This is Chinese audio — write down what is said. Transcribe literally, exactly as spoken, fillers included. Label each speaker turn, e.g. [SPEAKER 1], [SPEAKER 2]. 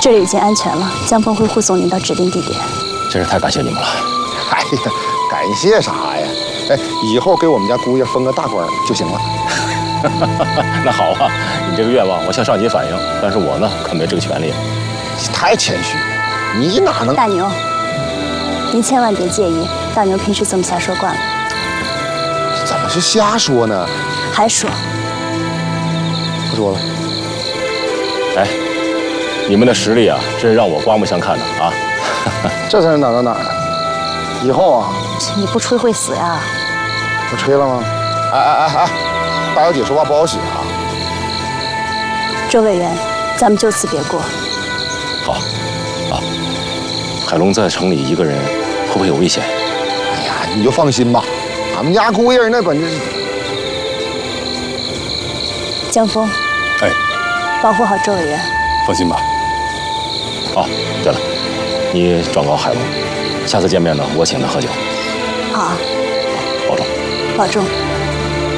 [SPEAKER 1] 这里已经安全了，江峰会护送您到指定地点。
[SPEAKER 2] 真是太感谢你们了。
[SPEAKER 3] 哎呀，感谢啥呀？哎，以后给我们家姑爷封个大官就行了。
[SPEAKER 2] 那好啊，你这个愿望我向上级反映，但是我呢可没这个权利。
[SPEAKER 3] 太谦虚了，你哪能？
[SPEAKER 1] 大牛，您千万别介意，大牛平时这么瞎说惯了。
[SPEAKER 3] 怎么是瞎说呢？
[SPEAKER 1] 还说？
[SPEAKER 3] 不说了。
[SPEAKER 2] 哎，你们的实力啊，真让我刮目相看呢啊！
[SPEAKER 3] 这才是哪儿到哪儿啊？以后啊，
[SPEAKER 1] 你不吹会死呀！
[SPEAKER 3] 我吹了吗？哎哎哎哎，大小姐说话不好使啊！
[SPEAKER 1] 周委员，咱们就此别过。
[SPEAKER 2] 好，啊，海龙在城里一个人，会不会有危险？
[SPEAKER 3] 哎呀，你就放心吧，俺们家姑爷那本事。
[SPEAKER 1] 江峰，
[SPEAKER 2] 哎，
[SPEAKER 1] 保护好周委员。
[SPEAKER 2] 放心吧。哦，对了，你转告海龙，下次见面呢，我请他喝酒。
[SPEAKER 1] 好，
[SPEAKER 2] 保重。
[SPEAKER 1] 保重。